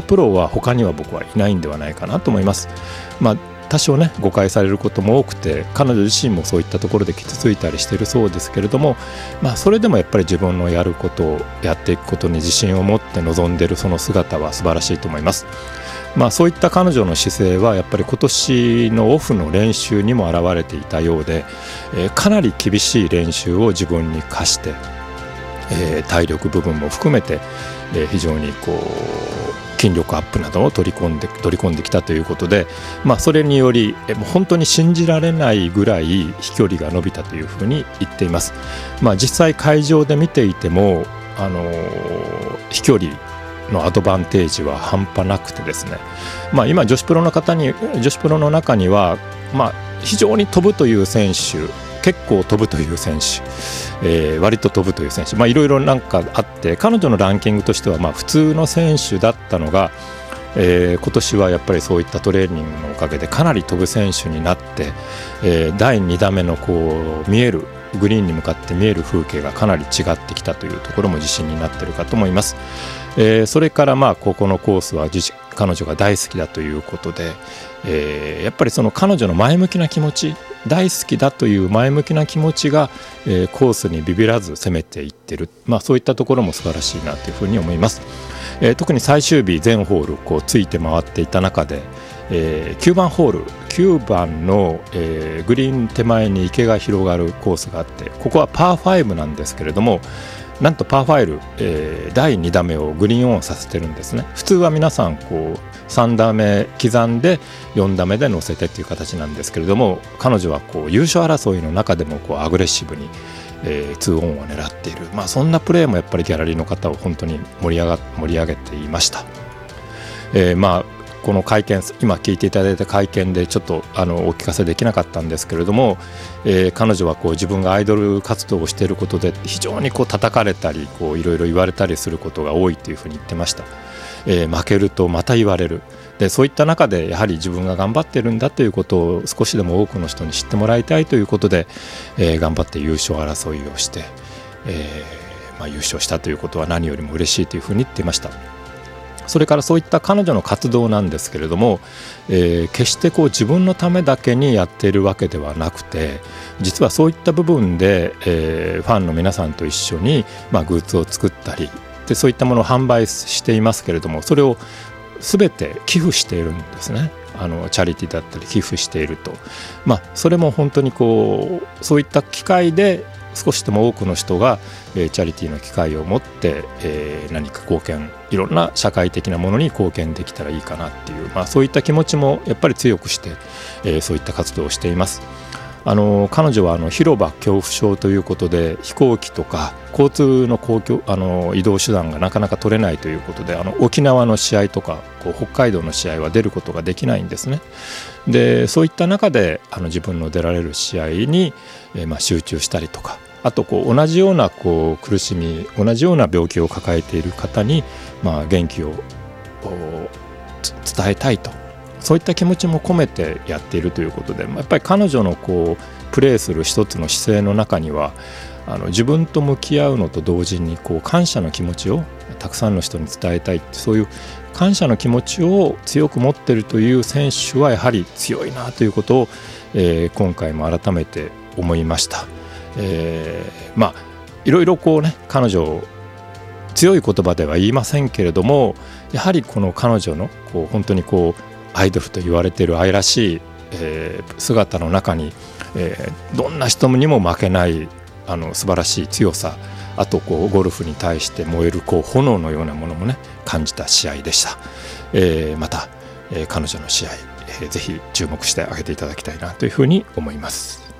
プロは他には僕はいないんではないかなと思います。多少ね誤解されることも多くて、彼女自身もそういったところで傷ついたりしているそうですけれども、それでもやっぱり自分のやることをやっていくことに自信を持って臨んでいるその姿は素晴らしいと思います。そういった彼女の姿勢はやっぱり今年のオフの練習にも表れていたようで、かなり厳しい練習を自分に課して、体力部分も含めて、非常に筋力アップなどを取り込んできたということで、それによりもう本当に信じられないぐらい飛距離が伸びたというふうに言っています。実際会場で見ていても、飛距離のアドバンテージは半端なくてですね、今女子プロの中には、非常に飛ぶという選手、結構飛ぶという選手、割と飛ぶという選手、いろいろなんかあって、彼女のランキングとしては普通の選手だったのが、今年はやっぱりそういったトレーニングのおかげでかなり飛ぶ選手になって、第2打目の見えるグリーンに向かって見える風景がかなり違ってきたというところも自信になっているかと思います。それからここのコースは彼女が大好きだということで、やっぱりその彼女の前向きな気持ち、大好きだという前向きな気持ちが、コースにビビらず攻めていってる、そういったところも素晴らしいなというふうに思います。特に最終日全ホールついて回っていた中で、9番ホール9番の、グリーン手前に池が広がるコースがあって、ここはパー5なんですけれども、なんとパー5、第2打目をグリーンオンさせてるんですね。普通は皆さん3打目刻んで4打目で乗せてっていう形なんですけれども、彼女は優勝争いの中でもアグレッシブに、2オンを狙っている、そんなプレーもやっぱりギャラリーの方を本当に盛り上げていました。この会見、今聞いていただいた会見でちょっとお聞かせできなかったんですけれども、彼女は自分がアイドル活動をしていることで非常に叩かれたりいろいろ言われたりすることが多いというふうに言ってました。負けるとまた言われる。でそういった中でやはり自分が頑張ってるんだということを少しでも多くの人に知ってもらいたいということで、頑張って優勝争いをして、優勝したということは何よりも嬉しいというふうに言っていました。それからそういった彼女の活動なんですけれども、決して自分のためだけにやっているわけではなくて、実はそういった部分で、ファンの皆さんと一緒に、グッズを作ったりで、そういったものを販売していますけれども、それを全て寄付しているんですね。チャリティーだったり寄付していると、それも本当にそういった機会で少しでも多くの人が、チャリティーの機会を持って、何か貢献、いろんな社会的なものに貢献できたらいいかなっていう、そういった気持ちもやっぱり強くして、そういった活動をしています。彼女は広場恐怖症ということで、飛行機とか交通の移動手段がなかなか取れないということで、沖縄の試合とか北海道の試合は出ることができないんですね。でそういった中で自分の出られる試合に、集中したりとか、あと同じような苦しみ、同じような病気を抱えている方に、元気を伝えたいと、そういった気持ちも込めてやっているということで、やっぱり彼女のプレーする一つの姿勢の中には、自分と向き合うのと同時に感謝の気持ちをたくさんの人に伝えたいって、そういう感謝の気持ちを強く持っているという選手はやはり強いなということを、今回も改めて思いました。いろいろ彼女強い言葉では言いませんけれども、やはりこの彼女の本当にアイドルと言われている愛らしい、姿の中に、どんな人にも負けない素晴らしい強さ、あとゴルフに対して燃える炎のようなものもね感じた試合でした。また、彼女の試合、ぜひ注目してあげていただきたいなというふうに思います。